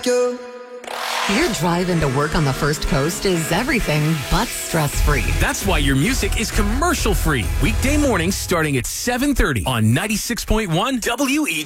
you. Your drive into work on the First Coast is everything but stress-free. That's why your music is commercial-free. Weekday mornings starting at 7:30 on 96.1 WE.